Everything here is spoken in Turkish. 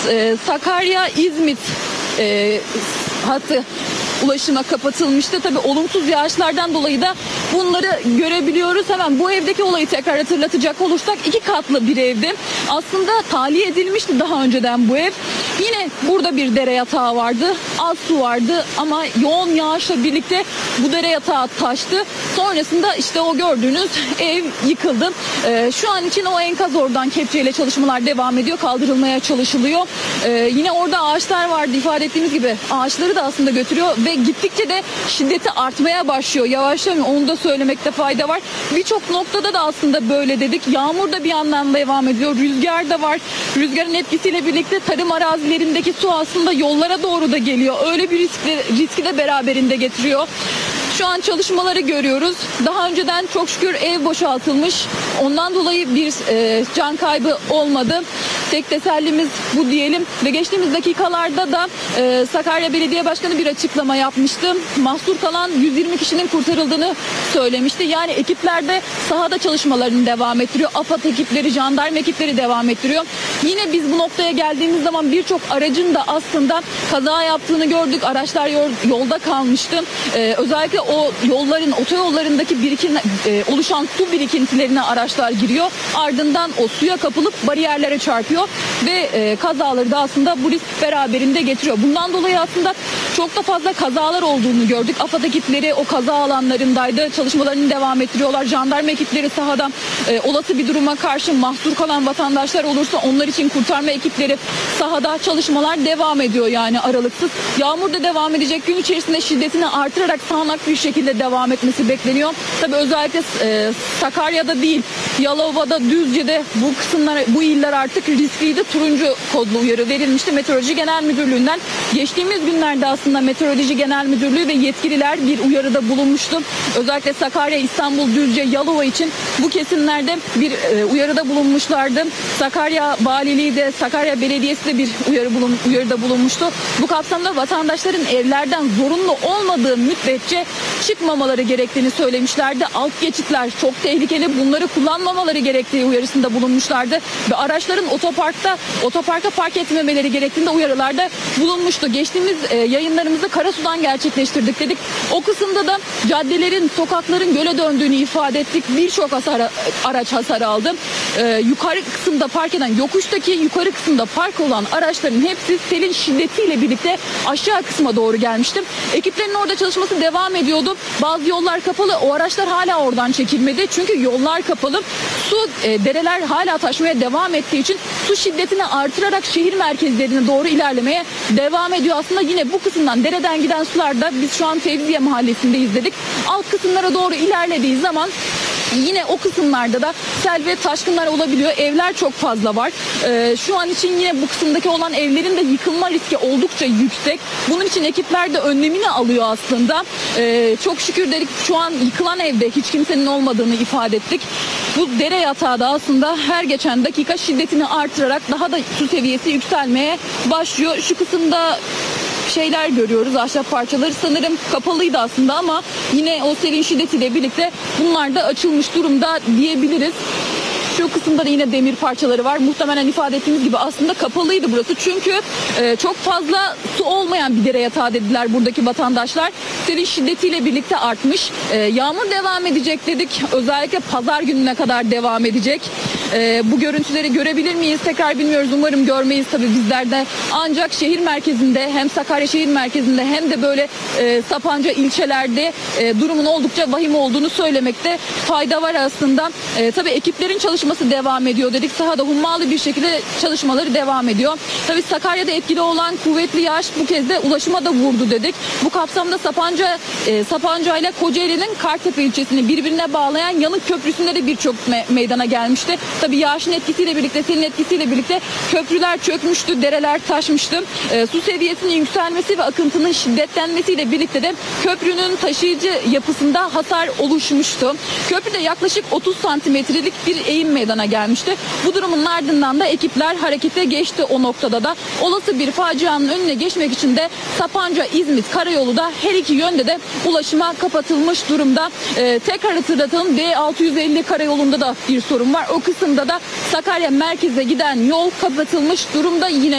Sakarya-İzmit hattı ulaşıma kapatılmıştı. Tabii olumsuz yağışlardan dolayı da bunları görebiliyoruz. Hemen bu evdeki olayı tekrar hatırlatacak olursak 2 katlı bir evdi. Aslında tahliye edilmişti daha önceden bu ev. Yine burada bir dere yatağı vardı. Az su vardı ama yoğun yağışla birlikte bu dere yatağı taştı. Sonrasında işte o gördüğünüz ev yıkıldı. Şu an için o enkaz oradan kepçeyle çalışmalar devam ediyor. Kaldırılmaya çalışılıyor. Yine orada ağaçlar vardı, ifade ettiğimiz gibi. Ağaçları da aslında götürüyor ve gittikçe de şiddeti artmaya başlıyor. Yavaşlamıyor. Onu da söylemekte fayda var. Birçok noktada da aslında böyle dedik. Yağmur da bir yandan devam ediyor. Rüzgar da var. Rüzgarın etkisiyle birlikte tarım arazilerindeki su aslında yollara doğru da geliyor. Öyle bir riski de beraberinde getiriyor. Şu an çalışmaları görüyoruz. Daha önceden çok şükür ev boşaltılmış. Ondan dolayı bir can kaybı olmadı. Tek tesellimiz bu diyelim. Ve geçtiğimiz dakikalarda da Sakarya Belediye Başkanı bir açıklama yapmıştı. Mahsur kalan 120 kişinin kurtarıldığını söylemişti. Yani ekipler de sahada çalışmalarını devam ettiriyor. AFAD ekipleri, jandarma ekipleri devam ettiriyor. Yine biz bu noktaya geldiğimiz zaman birçok aracın da aslında kaza yaptığını gördük. Araçlar yolda kalmıştı. Özellikle o yolların, otoyollarındaki oluşan su birikintilerine araçlar giriyor. Ardından o suya kapılıp bariyerlere çarpıyor ve kazaları da aslında bu risk beraberinde getiriyor. Bundan dolayı aslında çok da fazla kazalar olduğunu gördük. AFAD ekipleri o kaza alanlarındaydı. Çalışmalarını devam ettiriyorlar. Jandarma ekipleri sahada olası bir duruma karşı mahsur kalan vatandaşlar olursa onlar için kurtarma ekipleri sahada çalışmalar devam ediyor yani aralıksız. Yağmur da devam edecek. Gün içerisinde şiddetini artırarak sağanak bir şekilde devam etmesi bekleniyor. Tabii özellikle Sakarya'da değil, Yalova'da, Düzce'de bu kısımlar, bu iller artık riskliydi. Turuncu kodlu uyarı verilmişti Meteoroloji Genel Müdürlüğü'nden. Geçtiğimiz günlerde aslında Meteoroloji Genel Müdürlüğü ve yetkililer bir uyarıda bulunmuştu. Özellikle Sakarya, İstanbul, Düzce, Yalova için bu kesimlerde bir uyarıda bulunmuşlardı. Sakarya Valiliği de, Sakarya Belediyesi de bir uyarıda bulunmuştu. Bu kapsamda vatandaşların evlerden zorunlu olmadığı müddetçe çıkmamaları gerektiğini söylemişlerdi. Alt geçitler çok tehlikeli. Bunları kullanmamaları gerektiği uyarısında bulunmuşlardı. Ve araçların otoparka park etmemeleri gerektiğinde uyarılarda bulunmuştu. Geçtiğimiz yayınlarımızı Karasu'dan gerçekleştirdik dedik. O kısımda da caddelerin, sokakların göle döndüğünü ifade ettik. Birçok araç hasar aldı. Yukarı kısımda park eden, yokuştaki yukarı kısımda park olan araçların hepsi selin şiddetiyle birlikte aşağı kısma doğru gelmişti. Ekiplerin orada çalışması devam ediyordu. Bazı yollar kapalı. O araçlar hala oradan çekilmedi. Çünkü yollar kapalı. Dereler hala taşmaya devam ettiği için su şiddetini artırarak şehir merkezlerine doğru ilerlemeye devam ediyor. Aslında yine bu kısımdan, dereden giden sularda biz şu an Fevziye Mahallesi'ndeyiz dedik. Alt kısımlara doğru ilerlediği zaman yine o kısımlarda da sel ve taşkınlar olabiliyor. Evler çok fazla var. Şu an için yine bu kısımdaki olan evlerin de yıkılma riski oldukça yüksek. Bunun için ekipler de önlemini alıyor aslında. Çok şükür dedik, şu an yıkılan evde hiç kimsenin olmadığını ifade ettik. Bu dere yatağı da aslında her geçen dakika şiddetini artırarak daha da su seviyesi yükselmeye başlıyor. Şu kısımda şeyler görüyoruz, ahşap parçaları sanırım kapalıydı aslında ama yine o selin şiddetiyle birlikte bunlar da açılmış durumda diyebiliriz. Şu kısımda da yine demir parçaları var. Muhtemelen ifade ettiğimiz gibi aslında kapalıydı burası. Çünkü çok fazla su olmayan bir dere yatağı dediler buradaki vatandaşlar. Selin şiddetiyle birlikte artmış. Yağmur devam edecek dedik. Özellikle pazar gününe kadar devam edecek. Bu görüntüleri görebilir miyiz? Tekrar bilmiyoruz. Umarım görmeyiz tabii bizler de. Ancak şehir merkezinde, hem Sakarya şehir merkezinde hem de böyle Sapanca ilçelerde durumun oldukça vahim olduğunu söylemekte fayda var aslında. Tabii ekiplerin çalışması devam ediyor dedik. Sahada hummalı bir şekilde çalışmaları devam ediyor. Tabii Sakarya'da etkili olan kuvvetli yağış bu kez de ulaşıma da vurdu dedik. Bu kapsamda Sapanca ile Kocaeli'nin Kartepe ilçesini birbirine bağlayan Yanık Köprüsü'nde de birçok meydana gelmişti. Tabii yağışın etkisiyle birlikte, selin etkisiyle birlikte köprüler çökmüştü, dereler taşmıştı. Su seviyesinin yükselmesi ve akıntının şiddetlenmesiyle birlikte de köprünün taşıyıcı yapısında hasar oluşmuştu. Köprüde yaklaşık 30 santimetrelik bir eğim meydana gelmişti. Bu durumun ardından da ekipler harekete geçti o noktada da. Olası bir facianın önüne geçmek için de Sapanca-İzmit karayolu da her iki yönde de ulaşıma kapatılmış durumda. Tekrar hatırlatalım, D650 karayolunda da bir sorun var. O kısımda da Sakarya merkeze giden yol kapatılmış durumda yine.